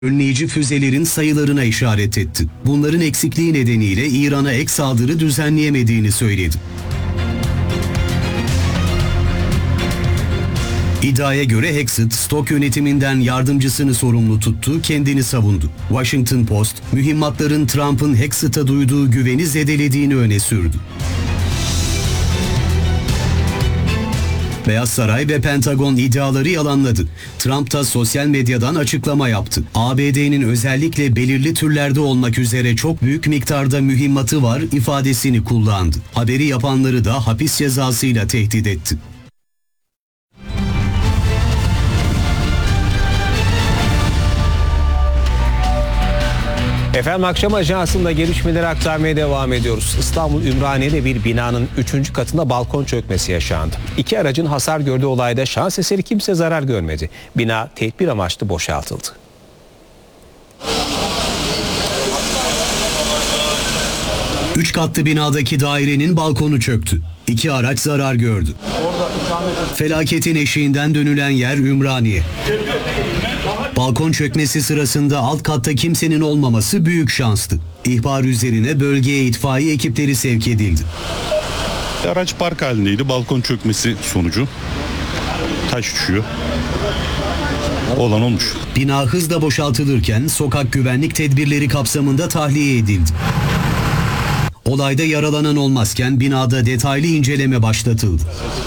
önleyici füzelerin sayılarına işaret etti. Bunların eksikliği nedeniyle İran'a ek saldırı düzenleyemediğini söyledi. İddiaya göre Hexet, stok yönetiminden yardımcısını sorumlu tuttu, kendini savundu. Washington Post, mühimmatların Trump'ın Hexet'a duyduğu güveni zedelediğini öne sürdü. Beyaz Saray ve Pentagon iddiaları yalanladı. Trump da sosyal medyadan açıklama yaptı. ABD'nin özellikle belirli türlerde olmak üzere çok büyük miktarda mühimmatı var ifadesini kullandı. Haberi yapanları da hapis cezasıyla tehdit etti. Efendim akşam ajansında gelişmeleri aktarmaya devam ediyoruz. İstanbul Ümraniye'de bir binanın 3. katında balkon çökmesi yaşandı. 2 aracın hasar gördüğü olayda şans eseri kimse zarar görmedi. Bina tedbir amaçlı boşaltıldı. Üç katlı binadaki dairenin balkonu çöktü. 2 araç zarar gördü. Felaketin eşiğinden dönülen yer Ümraniye. Balkon çökmesi sırasında alt katta kimsenin olmaması büyük şanstı. İhbar üzerine bölgeye itfaiye ekipleri sevk edildi. Araç park halindeydi. Balkon çökmesi sonucu taş düşüyor. Olan olmuş. Bina hızla boşaltılırken sokak güvenlik tedbirleri kapsamında tahliye edildi. Olayda yaralanan olmazken binada detaylı inceleme başlatıldı.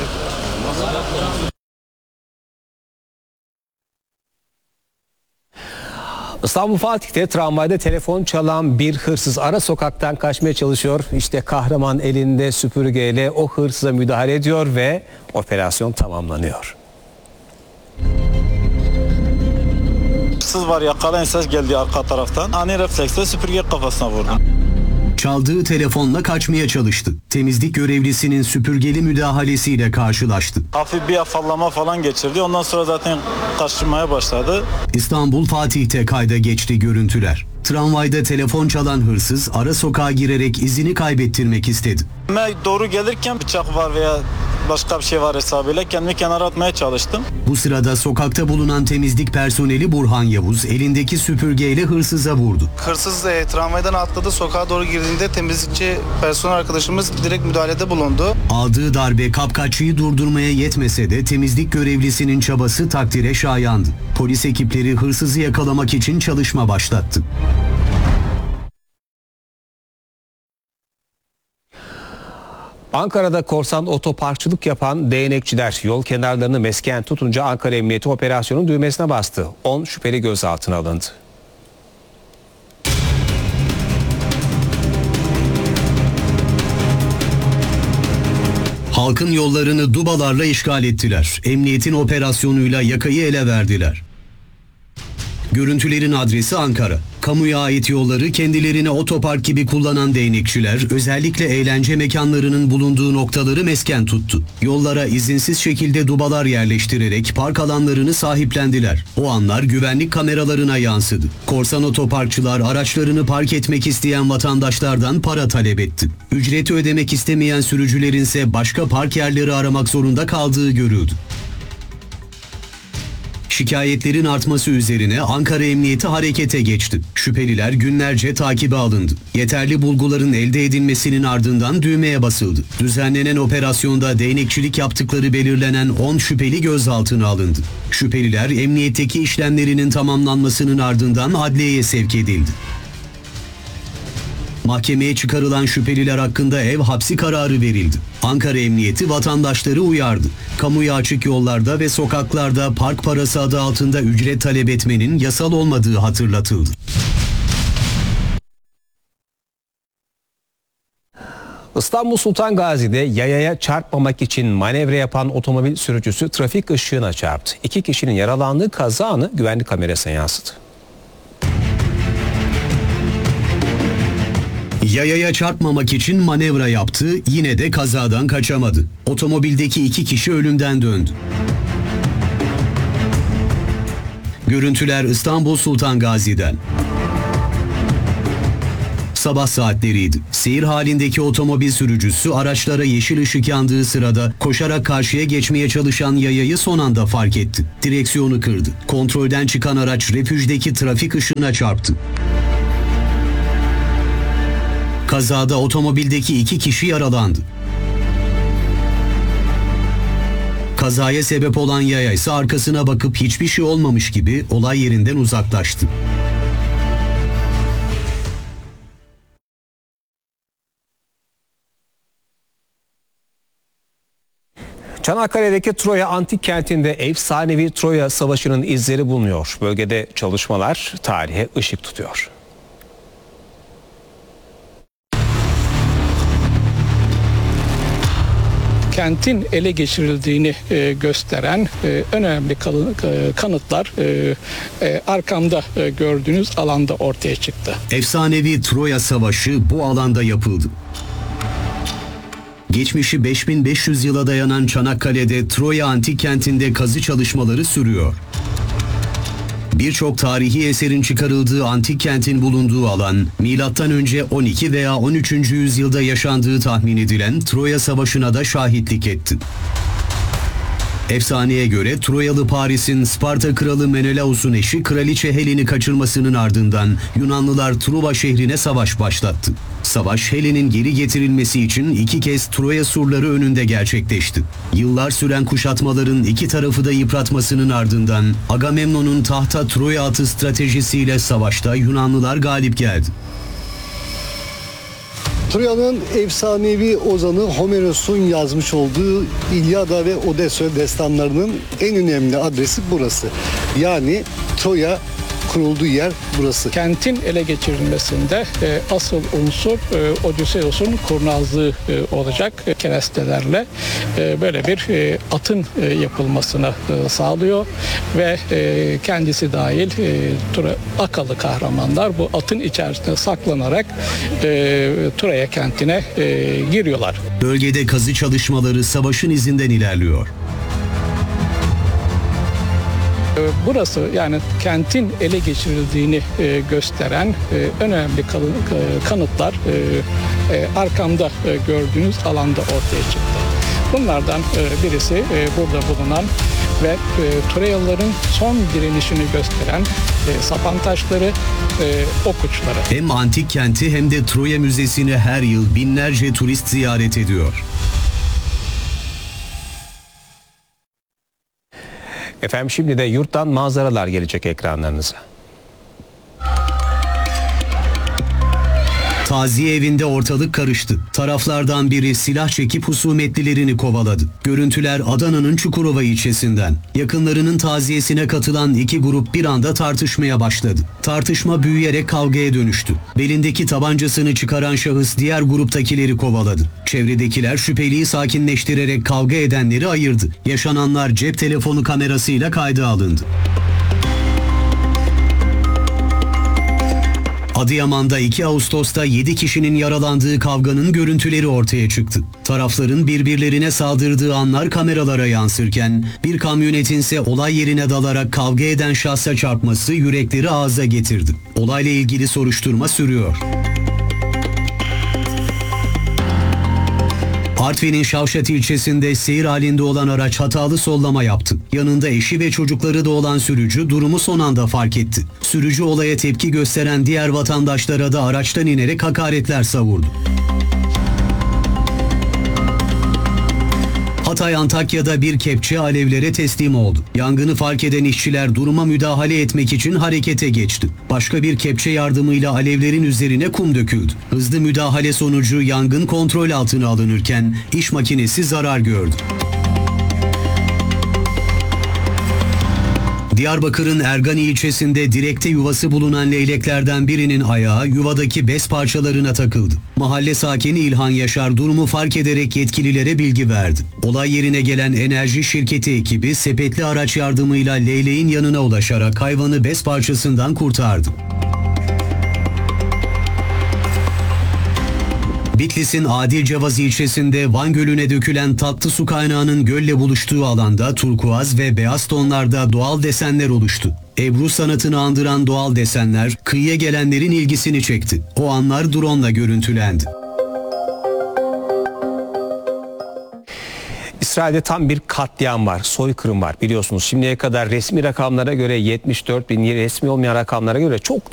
İstanbul Fatih'te tramvayda telefon çalan bir hırsız ara sokaktan kaçmaya çalışıyor. İşte kahraman elinde süpürgeyle o hırsıza müdahale ediyor ve operasyon tamamlanıyor. Hırsız var, yakalayın, ses geldi arka taraftan. Ani refleksle süpürge kafasına vurdum. Çaldığı telefonla kaçmaya çalıştı. Temizlik görevlisinin süpürgeli müdahalesiyle karşılaştı. Hafif bir afallama falan geçirdi. Ondan sonra zaten kaçırmaya başladı. İstanbul Fatih'te kayda geçti görüntüler. Tramvayda telefon çalan hırsız ara sokağa girerek izini kaybettirmek istedi. Doğru gelirken bıçak var veya başka bir şey var hesabıyla kendimi kenara atmaya çalıştım. Bu sırada sokakta bulunan temizlik personeli Burhan Yavuz elindeki süpürgeyle hırsıza vurdu. Hırsız tramvaydan atladı, sokağa doğru girdiğinde temizlikçi personel arkadaşımız direkt müdahalede bulundu. Aldığı darbe kapkaççıyı durdurmaya yetmese de temizlik görevlisinin çabası takdire şayandı. Polis ekipleri hırsızı yakalamak için çalışma başlattı. Ankara'da korsan otoparkçılık yapan değnekçiler yol kenarlarını mesken tutunca Ankara Emniyeti operasyonun düğmesine bastı. 10 şüpheli gözaltına alındı. Halkın yollarını dubalarla işgal ettiler. Emniyetin operasyonuyla yakayı ele verdiler. Görüntülerin adresi Ankara. Kamuya ait yolları kendilerine otopark gibi kullanan değnekçiler özellikle eğlence mekanlarının bulunduğu noktaları mesken tuttu. Yollara izinsiz şekilde dubalar yerleştirerek park alanlarını sahiplendiler. O anlar güvenlik kameralarına yansıdı. Korsan otoparkçılar araçlarını park etmek isteyen vatandaşlardan para talep etti. Ücreti ödemek istemeyen sürücülerin ise başka park yerleri aramak zorunda kaldığı görüldü. Şikayetlerin artması üzerine Ankara Emniyeti harekete geçti. Şüpheliler günlerce takibe alındı. Yeterli bulguların elde edilmesinin ardından düğmeye basıldı. Düzenlenen operasyonda değnekçilik yaptıkları belirlenen 10 şüpheli gözaltına alındı. Şüpheliler emniyetteki işlemlerinin tamamlanmasının ardından adliyeye sevk edildi. Mahkemeye çıkarılan şüpheliler hakkında ev hapsi kararı verildi. Ankara Emniyeti vatandaşları uyardı. Kamuya açık yollarda ve sokaklarda park parası adı altında ücret talep etmenin yasal olmadığı hatırlatıldı. İstanbul Sultan Gazi'de yayaya çarpmamak için manevra yapan otomobil sürücüsü trafik ışığına çarptı. 2 kişinin yaralandığı kaza anı güvenlik kamerasına yansıdı. Yayaya çarpmamak için manevra yaptı, yine de kazadan kaçamadı. Otomobildeki 2 kişi ölümden döndü. Görüntüler İstanbul Sultan Gazi'den. Sabah saatleriydi. Seyir halindeki otomobil sürücüsü araçlara yeşil ışık yandığı sırada koşarak karşıya geçmeye çalışan yayayı son anda fark etti. Direksiyonu kırdı. Kontrolden çıkan araç refüjdeki trafik ışığına çarptı. Kazada otomobildeki 2 kişi yaralandı. Kazaya sebep olan yaya ise arkasına bakıp hiçbir şey olmamış gibi olay yerinden uzaklaştı. Çanakkale'deki Troya Antik Kenti'nde efsanevi Troya Savaşı'nın izleri bulunuyor. Bölgede çalışmalar tarihe ışık tutuyor. Kentin ele geçirildiğini gösteren önemli kanıtlar arkamda gördüğünüz alanda ortaya çıktı. Efsanevi Troya Savaşı bu alanda yapıldı. Geçmişi 5500 yıla dayanan Çanakkale'de Troya Antik Kenti'nde kazı çalışmaları sürüyor. Birçok tarihi eserin çıkarıldığı antik kentin bulunduğu alan, M.Ö. 12 veya 13. yüzyılda yaşandığı tahmin edilen Troya Savaşı'na da şahitlik etti. Efsaneye göre Troyalı Paris'in Sparta kralı Menelaus'un eşi Kraliçe Helen'i kaçırmasının ardından Yunanlılar Truva şehrine savaş başlattı. Savaş Helen'in geri getirilmesi için 2 kez Troya surları önünde gerçekleşti. Yıllar süren kuşatmaların iki tarafı da yıpratmasının ardından Agamemnon'un tahta Troya atı stratejisiyle savaşta Yunanlılar galip geldi. Troya'nın efsanevi ozanı Homeros'un yazmış olduğu İlyada ve Odessa destanlarının en önemli adresi burası. Yani Troya kurulduğu yer burası. Kentin ele geçirilmesinde asıl unsur Odysseus'un kurnazlığı olacak. Kerestelerle böyle bir atın yapılmasını sağlıyor ve kendisi dahil Akalı kahramanlar bu atın içerisinde saklanarak Troya kentine giriyorlar. Bölgede kazı çalışmaları savaşın izinden ilerliyor. Burası yani kentin ele geçirildiğini gösteren önemli kanıtlar arkamda gördüğünüz alanda ortaya çıktı. Bunlardan birisi burada bulunan ve Troyalıların son direnişini gösteren sapan taşları, ok uçları. Hem antik kenti hem de Troya Müzesi'ni her yıl binlerce turist ziyaret ediyor. Efendim şimdi de yurttan manzaralar gelecek ekranlarınıza. Taziye evinde ortalık karıştı. Taraflardan biri silah çekip husumetlilerini kovaladı. Görüntüler Adana'nın Çukurova ilçesinden. Yakınlarının taziyesine katılan 2 grup bir anda tartışmaya başladı. Tartışma büyüyerek kavgaya dönüştü. Belindeki tabancasını çıkaran şahıs diğer gruptakileri kovaladı. Çevredekiler şüpheliyi sakinleştirerek kavga edenleri ayırdı. Yaşananlar cep telefonu kamerasıyla kayda alındı. Adıyaman'da 2 Ağustos'ta 7 kişinin yaralandığı kavganın görüntüleri ortaya çıktı. Tarafların birbirlerine saldırdığı anlar kameralara yansırken bir kamyonetin ise olay yerine dalarak kavga eden şahsa çarpması yürekleri ağza getirdi. Olayla ilgili soruşturma sürüyor. Artvin'in Şavşat ilçesinde seyir halinde olan araç hatalı sollama yaptı. Yanında eşi ve çocukları da olan sürücü durumu son anda fark etti. Sürücü olaya tepki gösteren diğer vatandaşlara da araçtan inerek hakaretler savurdu. Hatay Antakya'da bir kepçe alevlere teslim oldu. Yangını fark eden işçiler duruma müdahale etmek için harekete geçti. Başka bir kepçe yardımıyla alevlerin üzerine kum döküldü. Hızlı müdahale sonucu yangın kontrol altına alınırken iş makinesi zarar gördü. Diyarbakır'ın Ergani ilçesinde direkte yuvası bulunan leyleklerden birinin ayağı yuvadaki bez parçalarına takıldı. Mahalle sakini İlhan Yaşar durumu fark ederek yetkililere bilgi verdi. Olay yerine gelen enerji şirketi ekibi sepetli araç yardımıyla leyleğin yanına ulaşarak hayvanı bez parçasından kurtardı. Bitlis'in Adilcevaz ilçesinde Van Gölü'ne dökülen tatlı su kaynağının gölle buluştuğu alanda turkuaz ve beyaz tonlarda doğal desenler oluştu. Ebru sanatını andıran doğal desenler kıyıya gelenlerin ilgisini çekti. O anlar drone'la görüntülendi. İsrail'de tam bir katliam var, soykırım var biliyorsunuz. Şimdiye kadar resmi rakamlara göre 74 bin, resmi olmayan rakamlara göre çok